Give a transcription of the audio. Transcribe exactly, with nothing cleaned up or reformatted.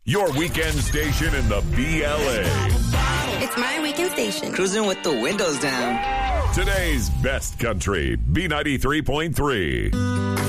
your weekend station in the B L A. It's my weekend station. Cruising with the windows down. Today's best country, B ninety-three point three.